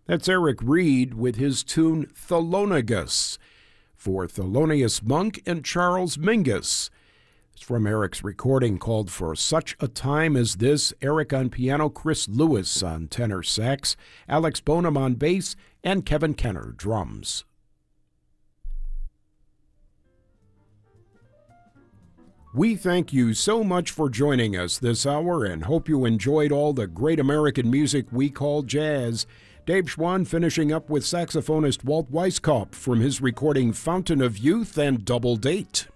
That's Eric Reed with his tune Thelonious for Thelonious Monk and Charles Mingus. It's from Eric's recording called For Such a Time as This. Eric on piano, Chris Lewis on tenor sax, Alex Bonham on bass, and Kevin Kenner drums. We thank you so much for joining us this hour and hope you enjoyed all the great American music we call jazz. Dave Schwann finishing up with saxophonist Walt Weiskopf from his recording Fountain of Youth and Double Date.